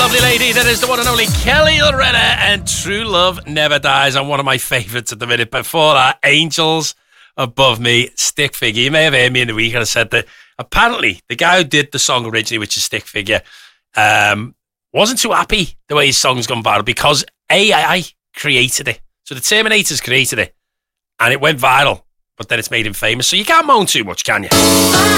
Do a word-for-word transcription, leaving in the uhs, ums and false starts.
lovely lady. That is the one and only Kelly Loretta, and True Love Never Dies. And one of my favourites at the minute. Before that, Angels Above Me, Stick Figure. You may have heard me in the week and I said that apparently the guy who did the song originally, which is Stick Figure, um, wasn't too happy the way his song's gone viral because A I created it. So the Terminators created it and it went viral, but then it's made him famous. So you can't moan too much, can you?